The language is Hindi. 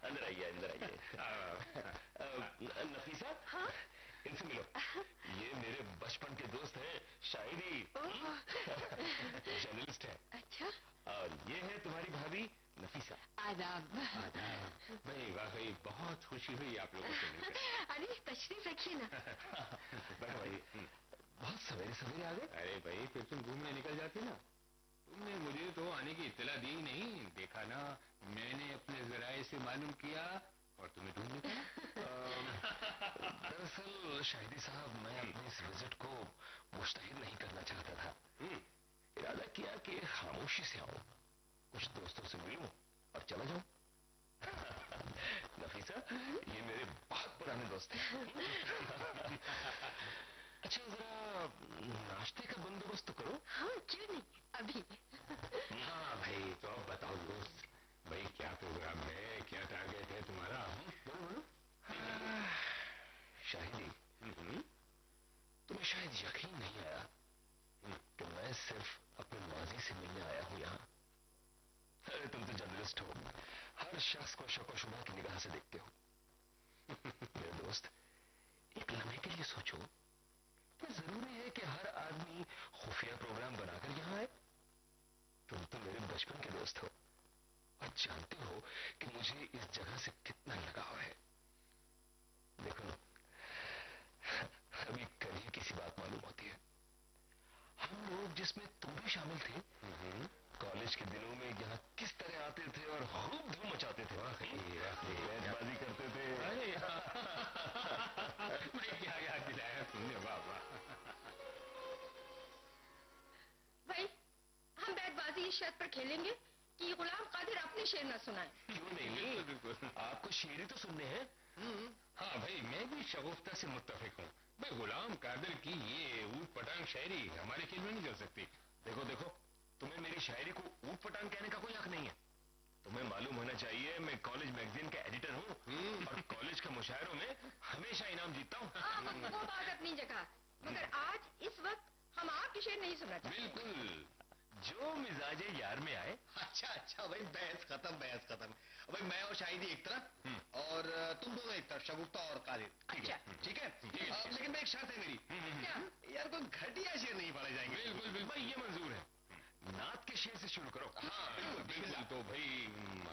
अंदर आइए, अंदर आइए। नफीसा, हाँ? इनसे मिलो। ये मेरे बचपन के दोस्त हैं, शायरी जर्नलिस्ट है। अच्छा। और ये है तुम्हारी भाभी नफीसा। आदाब। आदाब। भाई वाकई बहुत खुशी हुई आप लोगों से मिलकर। अरे तशरीफ रखिए ना। बैठो भाई, बहुत सवेरे सवेरे आ गए। अरे भाई फिर तुम घूमने निकल जाती ना, तुमने मुझे तो आने की इत्तला दी नहीं। देखा ना, मैंने अपने जराये से मालूम किया और तुम्हें ढूंढ निकाला। दरअसल शाहिदी साहब, मैं अपने इस विजिट को मुश्तहिद नहीं करना चाहता था। इरादा किया कि खामोशी से आऊं, कुछ दोस्तों से मिलूं और चला जाऊं। नफीसा, ये मेरे बहुत पुराने दोस्त हैं। अच्छा, जरा नाश्ते का बंदोबस्त तो करो। हाँ क्यों नहीं, अभी। हाँ भाई, तो अब बताओ दोस्त, भाई क्या प्रोग्राम है, क्या टारगेट है तुम्हारा? बोलो बोलो। शाहिदी, तुम्हें शायद यकीन नहीं आया कि मैं सिर्फ अपने माजी से मिलने आया हूं यहाँ। अरे तुम तो जर्नलिस्ट हो, हर शख्स को शक व शुबा की निगाह से देखते हो। मेरे दोस्त, एक लम्हे के लिए सोचो, क्या जरूरी है कि हर आदमी खुफिया प्रोग्राम बनाकर यहां आए? तुम तो मेरे बचपन के दोस्त हो और जानते हो कि मुझे इस जगह से कितना लगाव है। देखो ना, अभी कल ही किसी बात मालूम होती है। हम लोग, जिसमें तुम भी शामिल थे, कॉलेज के दिनों में यहाँ किस तरह आते थे और खूब धूम मचाते थे, बैटबाजी करते थे। अरे क्या याद दिलाया तुमने, बाबा। भाई, हम बैटबाजी इस शर्त पर खेलेंगे कि गुलाम कादिर अपने शेर न सुनाए। क्यों नहीं, बिल्कुल। आपको शेर ही तो सुनने हैं। हाँ भाई, मैं भी शगुफ्ता से मुत्तफिक हूँ। भाई गुलाम कादिर की ये ऊट पटांग शायरी हमारे खेल में नहीं चल सकती। देखो देखो, तुम्हें मेरी शायरी को ऊट पटांग कहने का कोई हक नहीं है। तुम्हें मालूम होना चाहिए, मैं कॉलेज मैगजीन का एडिटर हूँ और कॉलेज के मुशायरों में हमेशा इनाम जीतता हूँ। वो बात अपनी जगह, मगर आज इस वक्त हम आपके शेर नहीं सुनना चाहते। बिल्कुल, जो मिजाजे यार में आए। अच्छा भाई, बहस खत्म, बहस खत्म। भाई मैं और शाहिदी एक तरफ और तुम दोनों एक तरफ, शगुफ्ता और कादिर। अच्छा। ठीक है। लेकिन मैं एक शर्त है मेरी। क्या? यार कोई घटिया शेर नहीं पढ़े जाएंगे। बिल्कुल बिल्कुल, भाई ये मंजूर है। नात के शेर से शुरू करो। हाँ बिल्कुल बिल्कुल। तो भाई